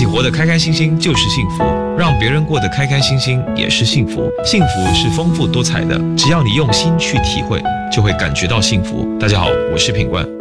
己活得开开心心就是幸福，让别人过得开开心心也是幸福。幸福是丰富多彩的，只要你用心去体会，就会感觉到幸福。大家好，我是品冠。